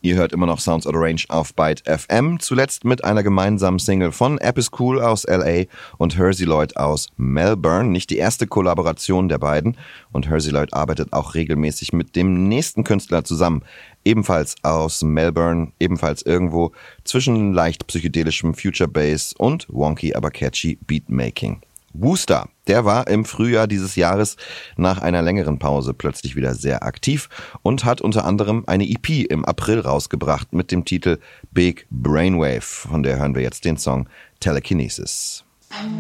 Ihr hört immer noch Sounds Out of Range auf Byte FM, zuletzt mit einer gemeinsamen Single von Apis-Cool aus L.A. und Hersey Lloyd aus Melbourne. Nicht die erste Kollaboration der beiden, und Hersey Lloyd arbeitet auch regelmäßig mit dem nächsten Künstler zusammen. Ebenfalls aus Melbourne, ebenfalls irgendwo zwischen leicht psychedelischem Future Bass und wonky, aber catchy Beatmaking. Wooster, der war im Frühjahr dieses Jahres nach einer längeren Pause plötzlich wieder sehr aktiv und hat unter anderem eine EP im April rausgebracht mit dem Titel Big Brainwave. Von der hören wir jetzt den Song Telekinesis.